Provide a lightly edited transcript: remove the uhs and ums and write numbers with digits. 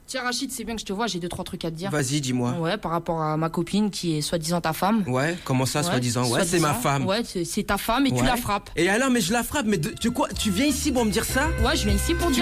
Tiens, Rachid, c'est bien que je te vois, j'ai 2-3 trucs à te dire. Vas-y, dis-moi. Ouais, par rapport à ma copine qui est soi-disant ta femme. Ouais, comment ça, soi-disant? Ouais, c'est ma femme. Ouais, c'est ta femme et tu la frappes. Et alors, mais je la frappe, mais tu viens ici pour me dire ça? Ouais, je viens ici pour dire